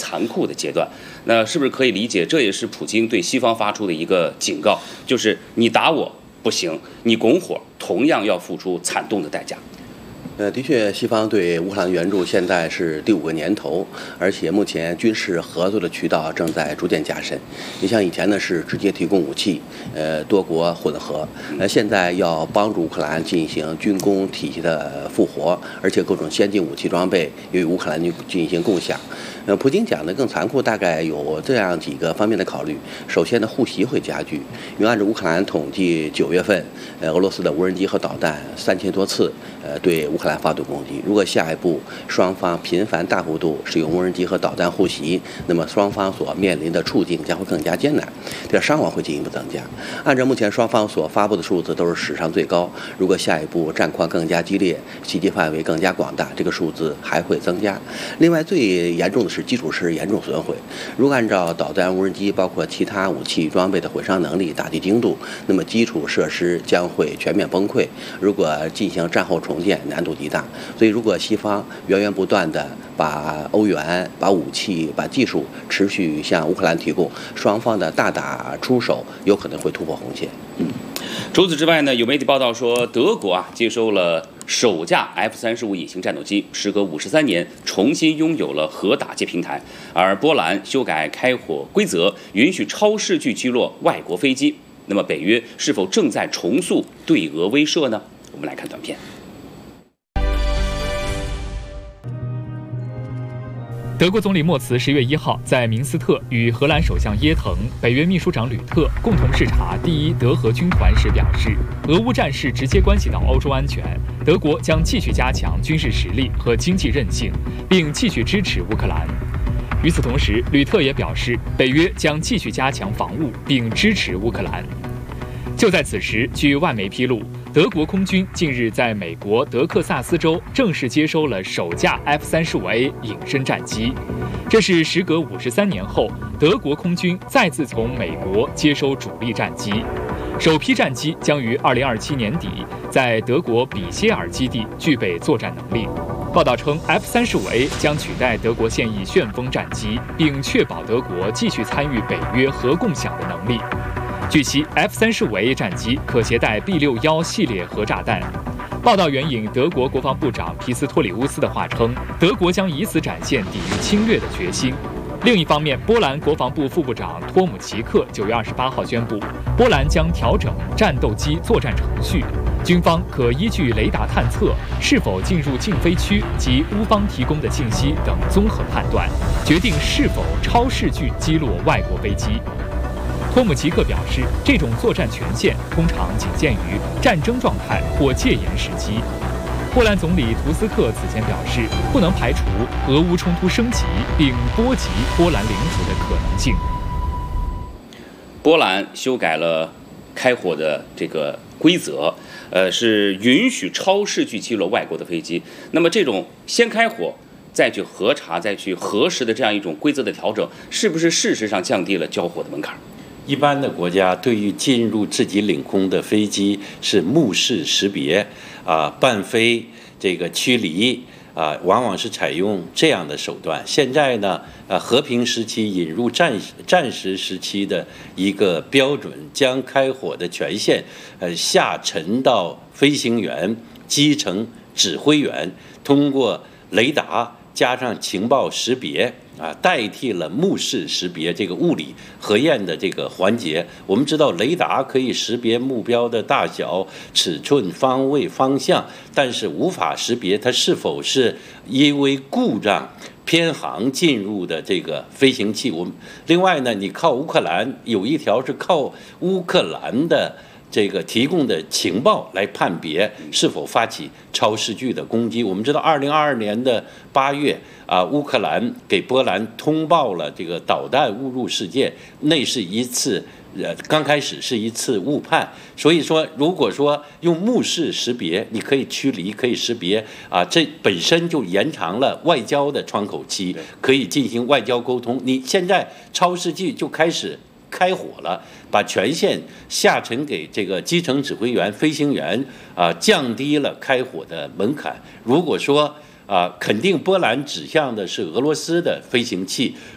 残酷的阶段。那是不是可以理解，这也是普京对西方发出的一个警告，就是你打我不行，你拱火同样要付出惨痛的代价。 的确，西方对乌克兰援助现在是第5个年头，而且目前军事合作的渠道正在逐渐加深。你像以前呢是直接提供武器，多国混合，现在要帮助乌克兰进行军工体系的复活，而且各种先进武器装备与乌克兰进行共享。普京讲的更残酷，大概有这样几个方面的考虑。首先呢，互袭会加剧，因为按照乌克兰统计，9月份，俄罗斯的无人机和导弹3000多次，对乌克兰发动攻击。如果下一步双方频繁大幅度使用无人机和导弹互袭，那么双方所面临的处境将会更加艰难，这伤亡会进一步增加。按照目前双方所发布的数字，都是史上最高。如果下一步战况更加激烈，袭击范围更加广大，这个数字还会增加。另外，最严重的是基础设施严重损毁。如果按照导弹、无人机包括其他武器装备的毁伤能力、打击精度，那么基础设施将会全面崩溃。如果进行战后重建，难度极大。所以，如果西方源源不断的把欧元、把武器、把技术持续向乌克兰提供，双方的大打出手有可能会突破红线。 除此之外呢，有媒体报道说，德国接收了首架 F-35隐形战斗机，时隔53年重新拥有了核打击平台。而波兰修改开火规则，允许超视距击落外国飞机。那么，北约是否正在重塑对俄威慑呢？我们来看短片。 德国总理默茨10月1号在明斯特与荷兰首相耶滕、北约秘书长吕特共同视察第1德荷军团时表示，俄乌战事直接关系到欧洲安全，德国将继续加强军事实力和经济韧性，并继续支持乌克兰。与此同时，吕特也表示，北约将继续加强防务并支持乌克兰。就在此时，据外媒披露，德国空军近日在美国德克萨斯州正式接收了首架 F-35A 隐身战机，这是时隔53年后，德国空军再次从美国接收主力战机。首批战机将于2027年底在德国比歇尔基地具备作战能力。报道称 ，F-35A 将取代德国现役旋风战机，并确保德国继续参与北约核共享的能力。据悉 ，F-35A 战机可携带 B61系列核炸弹。报道援引德国国防部长皮斯托里乌斯的话称，德国将以此展现抵御侵略的决心。另一方面，波兰国防部副部长托姆奇克9月28号宣布，波兰将调整战斗机作战程序，军方可依据雷达探测是否进入禁飞区及乌方提供的信息等综合判断，决定是否超视距击落外国飞机。托姆奇克表示，这种作战权限通常仅限于战争状态或戒严时期。波兰总理图斯克此前表示，不能排除俄乌冲突升级并波及波兰领土的可能性。 波兰修改了开火的这个规则，是允许超视距击落外国的飞机。那么这种先开火再去核查、再去核实的这样一种规则的调整，是不是事实上降低了交火的门槛？ 一般的国家对于进入自己领空的飞机是目视识别，伴飞这个驱离，往往是采用这样的手段。现在呢，和平时期引入战时时期的一个标准，将开火的权限，下沉到飞行员、基层指挥员，通过雷达加上情报识别。代替了目视识别这个物理核验的这个环节。我们知道雷达可以识别目标的大小、尺寸、方位、方向，但是无法识别它是否是因为故障偏航进入的这个飞行器。另外呢，你靠乌克兰有一条是靠乌克兰的这个提供的情报来判别是否发起超视距的攻击。我们知道2022年的8月乌克兰给波兰通报了这个导弹误入事件，那是一次刚开始是一次误判。所以说，如果说用目视识别，你可以驱离，可以识别这本身就延长了外交的窗口期，可以进行外交沟通。你现在超视距就开始开火了，把权限下沉给这个基层指挥员、飞行员降低了开火的门槛。如果说肯定波兰指向的是俄罗斯的飞行器，